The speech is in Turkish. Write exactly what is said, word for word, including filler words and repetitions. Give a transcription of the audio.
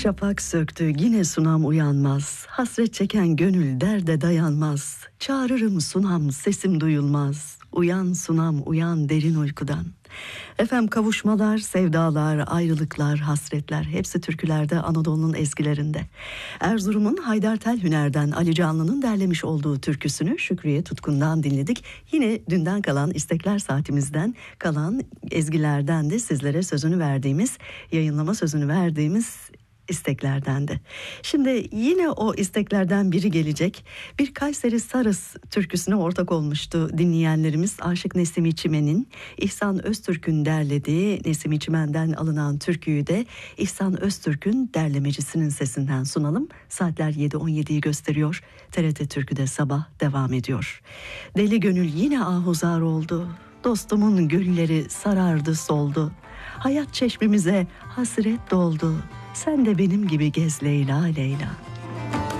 Şafak söktü yine sunam uyanmaz. Hasret çeken gönül derde dayanmaz. Çağırırım sunam sesim duyulmaz. Uyan sunam uyan derin uykudan. Efendim kavuşmalar, sevdalar, ayrılıklar, hasretler hepsi türkülerde, Anadolu'nun ezgilerinde. Erzurum'un Haydartel Hüner'den Ali Canlı'nın derlemiş olduğu türküsünü Şükriye Tutkun'dan dinledik. Yine dünden kalan istekler saatimizden kalan ezgilerden de sizlere sözünü verdiğimiz, yayınlama sözünü verdiğimiz isteklerden de. Şimdi yine o isteklerden biri gelecek. Bir Kayseri Sarız türküsüne ortak olmuştu dinleyenlerimiz. Aşık Nesimi Çimen'in, İhsan Öztürk'ün derlediği Nesimi Çimen'den alınan türküyü de İhsan Öztürk'ün derlemecisinin sesinden sunalım. Saatler yedi on yediyi gösteriyor. T R T Türkü'de sabah devam ediyor. Deli gönül yine ahuzar oldu. Dostumun gülleri sarardı soldu. Hayat çeşmemize hasret doldu. Sen de benim gibi gez Leyla Leyla.